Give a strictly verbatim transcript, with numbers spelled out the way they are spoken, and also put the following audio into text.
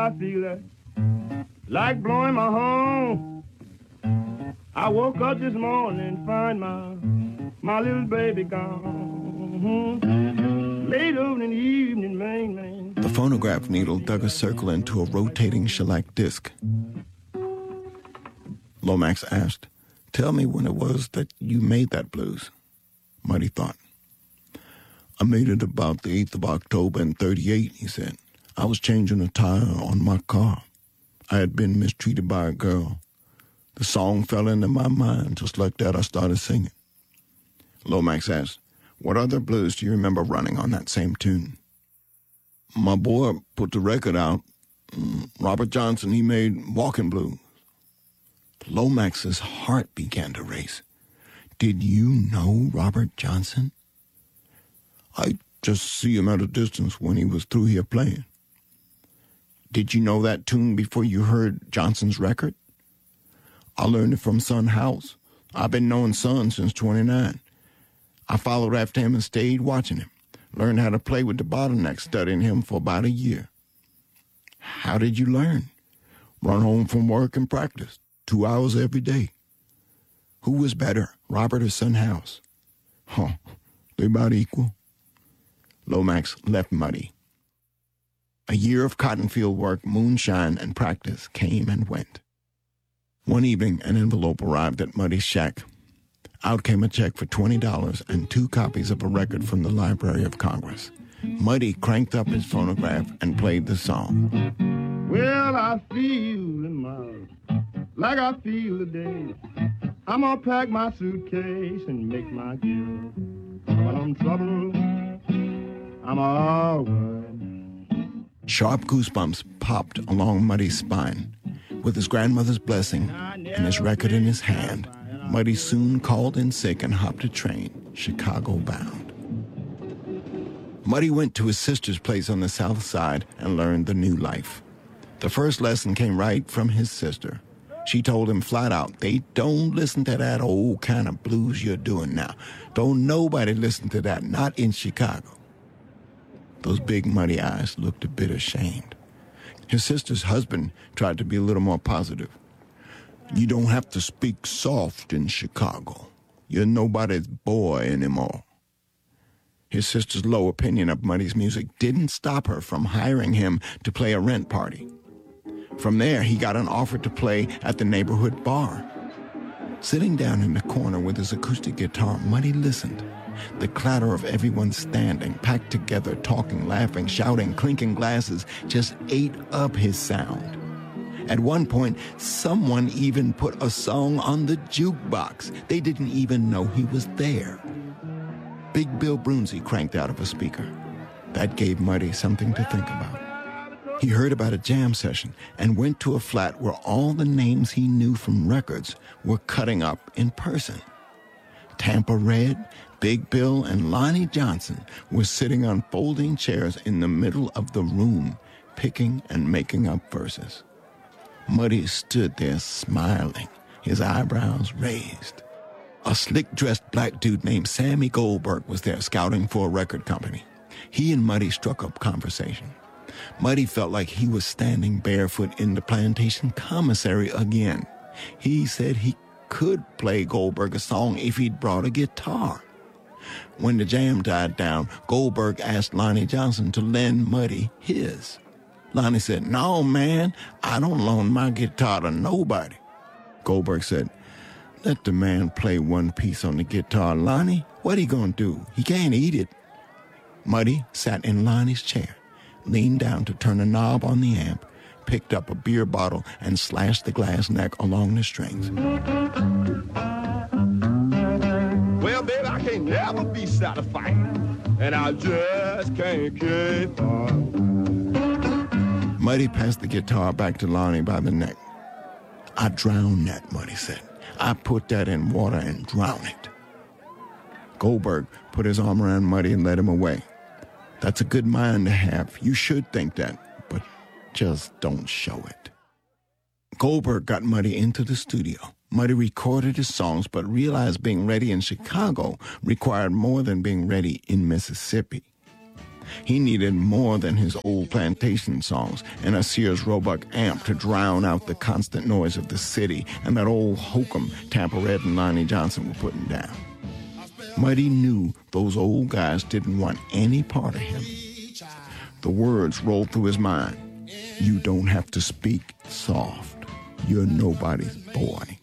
I feel it like blowing my horn. I woke up this morning, find my my little baby gone. Late over in the evening, man, man. The phonograph needle dug a circle into a rotating shellac disc. Lomax asked, "Tell me when it was that you made that blues." Muddy thought. "I made it about the eighth of October in thirty-eight, he said. "I was changing a tire on my car. I had been mistreated by a girl. The song fell into my mind. Just like that, I started singing." Lomax asked, "What other blues do you remember running on that same tune?" "My boy put the record out. Robert Johnson, he made Walking Blues." Lomax's heart began to race. "Did you know Robert Johnson?" "I just see him at a distance when he was through here playing." "Did you know that tune before you heard Johnson's record?" "I learned it from Son House. I've been knowing Son since twenty-nine. I followed after him and stayed watching him. Learned how to play with the bottleneck, studying him for about a year." "How did you learn?" "Run home from work and practice. Two hours every day." "Who was better, Robert or Son House?" "Huh, they about equal." Lomax left Muddy. A year of cotton field work, moonshine, and practice came and went. One evening, an envelope arrived at Muddy's shack. Out came a check for twenty dollars and two copies of a record from the Library of Congress. Muddy cranked up his phonograph and played the song. Well, I feel in my, like I feel today. I'm gonna pack my suitcase and make my gift. But I'm troubled, I'm alright. Sharp goosebumps popped along Muddy's spine. With his grandmother's blessing and his record in his hand, Muddy soon called in sick and hopped a train, Chicago bound. Muddy went to his sister's place on the south side and learned the new life. The first lesson came right from his sister. She told him flat out, "They don't listen to that old kind of blues you're doing now. Don't nobody listen to that, not in Chicago." Those big muddy eyes looked a bit ashamed. His sister's husband tried to be a little more positive. "You don't have to speak soft in Chicago. You're nobody's boy anymore." His sister's low opinion of Muddy's music didn't stop her from hiring him to play a rent party. From there, he got an offer to play at the neighborhood bar. Sitting down in the corner with his acoustic guitar, Muddy listened. The clatter of everyone standing, packed together, talking, laughing, shouting, clinking glasses, just ate up his sound. At one point, someone even put a song on the jukebox. They didn't even know he was there. Big Bill Brunsey cranked out of a speaker. That gave Muddy something to think about. He heard about a jam session and went to a flat where all the names he knew from records were cutting up in person. Tampa Red, Big Bill, and Lonnie Johnson were sitting on folding chairs in the middle of the room, picking and making up verses. Muddy stood there smiling, his eyebrows raised. A slick-dressed black dude named Sammy Goldberg was there scouting for a record company. He and Muddy struck up conversation. Muddy felt like he was standing barefoot in the plantation commissary again. He said he could play Goldberg a song if he'd brought a guitar. When the jam died down, Goldberg asked Lonnie Johnson to lend Muddy his. Lonnie said, "No, man, I don't loan my guitar to nobody." Goldberg said, "Let the man play one piece on the guitar, Lonnie. What he gonna do? He can't eat it." Muddy sat in Lonnie's chair, leaned down to turn a knob on the amp, picked up a beer bottle, and slashed the glass neck along the strings. Well, baby, I can't never be satisfied, and I just can't keep on. Muddy passed the guitar back to Lonnie by the neck. "I drowned that," Muddy said. "I put that in water and drowned it." Goldberg put his arm around Muddy and led him away. "That's a good mind to have. You should think that, but just don't show it." Goldberg got Muddy into the studio. Muddy recorded his songs, but realized being ready in Chicago required more than being ready in Mississippi. He needed more than his old plantation songs and a Sears Roebuck amp to drown out the constant noise of the city and that old hokum Tampa Red and Lonnie Johnson were putting down. Muddy knew those old guys didn't want any part of him. The words rolled through his mind. You don't have to speak soft. You're nobody's boy.